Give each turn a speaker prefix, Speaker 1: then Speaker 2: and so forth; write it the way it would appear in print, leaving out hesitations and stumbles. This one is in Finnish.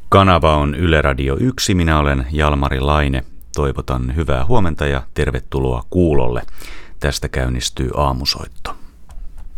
Speaker 1: Kanava on Yle Radio 1. Minä olen Jalmari Laine. Toivotan hyvää huomenta ja tervetuloa kuulolle. Tästä käynnistyy aamusoitto.